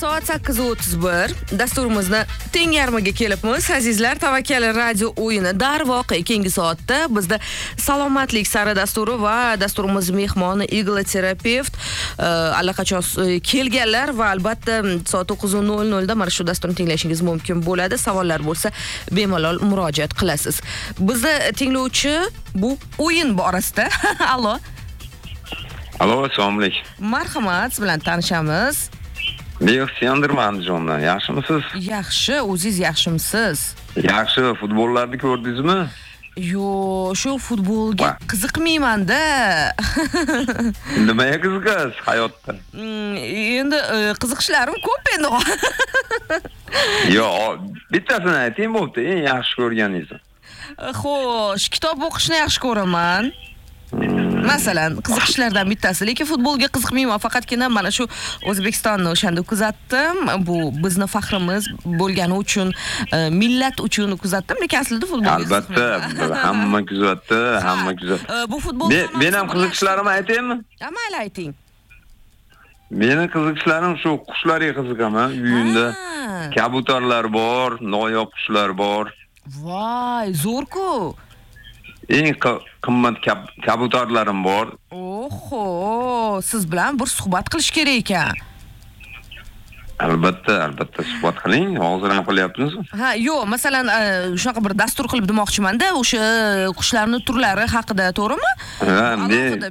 Soat 8:31 dasturimizni teng yarmiga kelibmiz. Azizlar, Tavakkal radio o'yini darvoqe keyingi soatda bizda salomatlik sari dasturi va dasturimiz mehmoni igloterapevt allaqachon kelganlar va albatta soat 9:00 da mana shu dasturni tinglashingiz mumkin bo'ladi. Savollar bo'lsa bemalol murojaat qilasiz. Bizda tinglovchi bu o'yin borasida. Allo. Allo, assalomu alaykum. Marhamat, siz bilan tanishamiz. Bexsiyandirman Andijondan. Yaxshimisiz? Yaxshi, o'zingiz yaxshimisiz? Yaxshi, futbollarni ko'rdingizmi? Yo, shu futbolga qiziqmayman-da. Nimaga qiziqasiz hayotda? Endi qiziqishlarim ko'p endi. Yo, bittasini ayting bo'pti, eng yaxshi ko'rganingizni. Xo'sh, kitob o'qishni yaxshi ko'raman. Masalan, qiziqishlardan bittasi, lekin futbolga qiziqmayman, faqatgina mana shu O'zbekistonni o'shanda kuzatdim. Bu bizni faxrimiz bo'lgani uchun, millat uchun kuzatdim, lekin aslida futbolga albatta, hamma kuzatdi, hamma kuzatdi. Bu futbol Men ham qiziqishlarimni aytaymi? Mayli, ayting. Meni qiziqishlarim shu qushlarga qiziqaman. Uyimda kabutarlar bor, noyob qushlar bor. Voy, zo'r-ku. Eng qimmat kabutarlarim bor. Oho, siz bilan bir suhbat qilish kerak ekan. Albatta suhbat qiling. Hozir ham qilyapmizmi? Ha, yo'q, masalan, shunaqa bir dastur qilib demoqchiman-da, o'sha qushlarning turlari haqida, to'g'rimi? Ha, men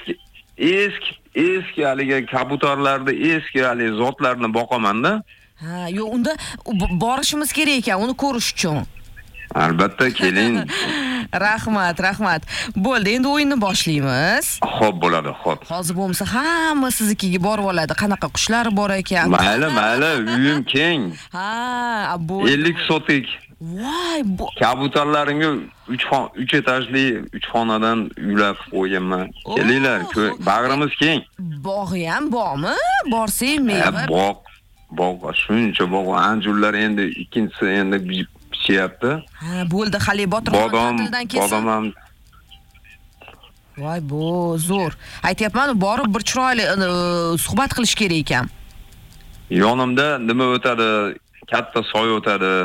eski haligi kabutarlarda eski haligi zotlarni boqaman-da. Ha, yo'q, unda borishimiz kerak ekan, uni ko'rish uchun. Albatta, keling. Rahmat. Bo'ldi, endi o'yinni boshlaymiz. Xo'p, bo'ladi, xo'p. Hozir bo'lmasa hamma siznikiga borib oladi. Qanaqa qushlar bor ekan. Mayli, uyim keng. Ha, bo'ldi. 50 sotik. Voy, bu kabutarlarimga 3 etajli 3 xonadan uylar qilib qo'yganman. Kelinglar, bag'rimiz keng. Bog'i ham bormi? Borsak meva. Bog, shuncha bog, anjurlar endi ikkinchisi endi bichyapti. Ha, bo'ldi, Xali Botir tildan kelsin. Bodom ham. Voy, bu zo'r. Aytayapman, borib bir chiroyli suhbat qilish kerak ekan. Yonimda nima o'tadi? Katta soy o'tadi.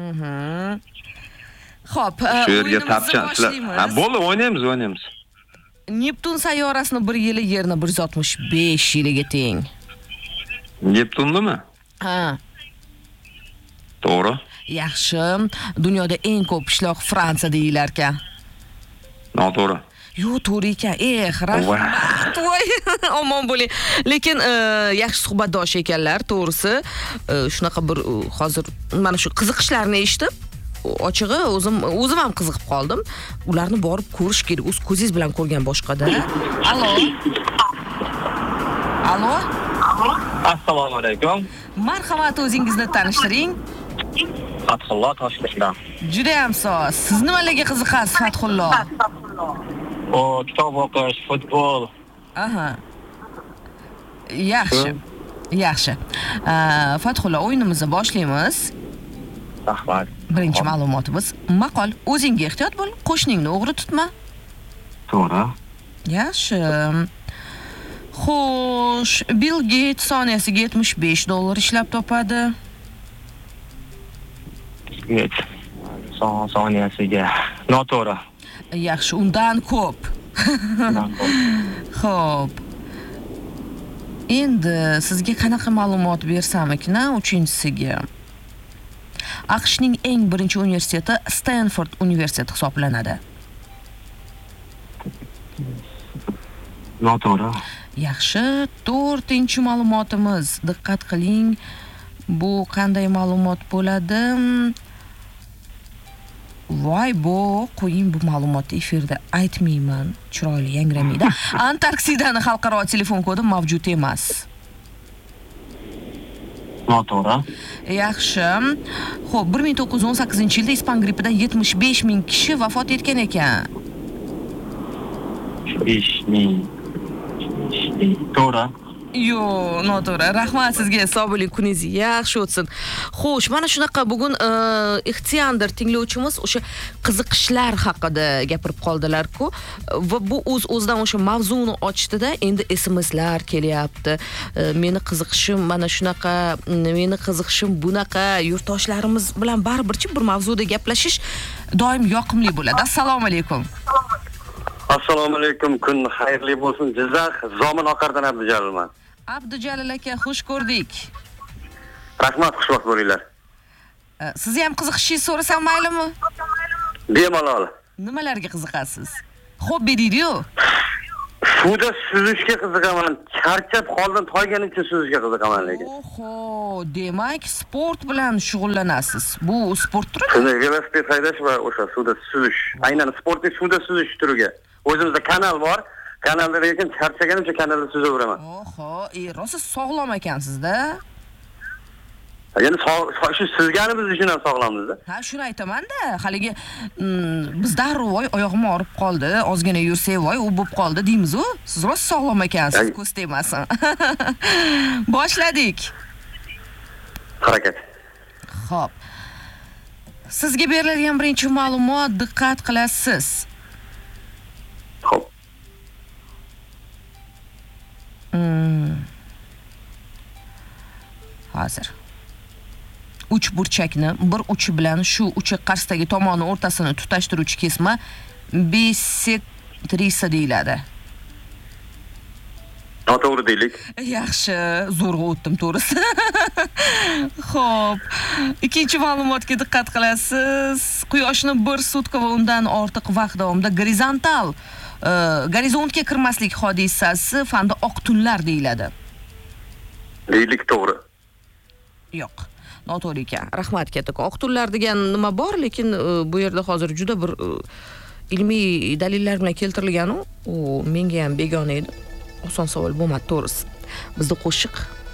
Xo'p, shu yerga tapchanlar. Ha, bo'ldi, o'ynaymiz. Neptun sayyorasining 1 yili Yerni 165 yiliga teng. Neptundimi? Ha. To'g'ri. Yaxshi. Dunyoda eng ko'p qishloq Fransiya deyilar ekan. Noto'g'ri. Yo'q, to'g'ri ekan. Rahmat. Voy, omon bo'ling. Lekin yaxshi suhbatdosh ekanlar, to'g'risi. Shunaqa bir hozir mana shu qiziqishlarni eshitib, ochig'i o'zim ham qiziqib qoldim. Ularni borib ko'rish kerak. O'z ko'zingiz bilan ko'rgan boshqada. Allo. Assalomu alaykum. Marhamat, o'zingizni tanishtiring. Fathullo Toshkentdan. Juda ham soz. Siz nimalarga qiziqasiz, Fathullo? Kitob o'qish, futbol. Aha. Yaxshi. Fathullo, o'yinimizni boshlaymiz. Rahmat. Birinchi ma'lumotimiz maqol. O'zingga ehtiyot bo'l, qo'shningni o'g'ri tutma. To'g'ri. Yaxshi. Xo'sh, Bill Gates soniyasiga $75 ishlab topadi. Soniyasiga. Noto'g'ri. Yaxshi, undan ko'p. Xo'p. Endi sizga qanaqa ma'lumot bersam ekan, 3-siga? AQShning eng birinchi universiteti Stanford universiteti hisoblanadi. Noto'g'ri. Yaxshi, 4-chi ma'lumotimiz. Diqqat qiling. Bu qanday ma'lumot bo'ladi? Voy, qo'ying bu ma'lumotni efirda aytmayman. Chiroyli yangramaydi. Antarktidani xalqaro telefon kodi mavjud emas. Noto'g'ri. Yaxshi. Xo'p, 1918-yilda ispan grippidan 75,000 kishi vafot etgan ekan. 5,000. To'g'ri. Yo'q, noto'g'ri. Rahmat sizga. Sog' bo'ling, kuningiz yaxshi o'tsin. Xo'sh, mana shunaqa bugun ixtiyandir tinglovchimiz o'sha qiziqishlar haqida gapirib qoldilar-ku va bu o'z-o'zidan o'sha mavzuni ochdida endi SMSlar kelyapti. Meni qiziqishim mana shunaqa, meni qiziqishim bunaqa. Yurtdoshlarimiz bilan baribirchi bir mavzuda gaplashish doim yoqimli bo'ladi. Assalomu alaykum. Assalomu alaykum, kun xayrli bo'lsin. Jizzax Zomin Oqardan Abdujalilman. Abdujalil aka, xush ko'rdik. Rahmat, xushvaqt bo'linglar. Sizni ham qiziqishingizni so'rasam maylimi? Bemalol. Nimalarga qiziqasiz? Hobbi deydi-ku. Suvda suzishga qiziqaman. Charchab qoldim, toyganimcha suzishga qiziqaman lekin. Oho, demak sport bilan shug'ullanasiz. Bu sport turi? Velosiped haydash va o'sha suvda suzish. Aynan sportning suvda suzish turiga. O'zimizda kanal bor. Kanalda lekin charchaganimcha kanalda suzaveraman. Oho, rosa sog'lom ekansiz-da. Ya'ni shu suzganimiz uchun ham sog'lommiz-da. Ha, shuni aytaman-da. Haligi biz darrov oyog'im og'rib qoldi, ozgina yursak, voy, u bo'lib qoldi deymiz-ku. Siz rosa sog'lom ekansiz, ko'z tegmasin. Boshladik. Harakat. Xo'p. Sizga beriladigan birinchi ma'lumot, diqqat qilasiz. Xo'p. Hozir. 3 burchakni bir uchi bilan shu uchi qarshidagi tomoni o'rtasini tutashtiruvchi kesma bisektrisa deyiladi. Noto'g'ri deylik. Yaxshi, zo'rg'a o'tdim to'g'risi. Xo'p, ikkinchi ma'lumotga diqqat qilasiz. Quyoshni 1 sutka va undan ortiq vaqt davomida gorizontga kirmaslik hodisasi fanda oq tunlar deyiladi. Deylik to'g'ri. Yo'q. Noto'g'ri ekan. Rahmat kattakon. Oq tunlar degan nima bor, lekin bu yerda hozir juda bir ilmiy dalillar bilan keltirilgan u menga ham begona edi. Oson savol bo'lmadi to'g'risi. Bizda qo'shiq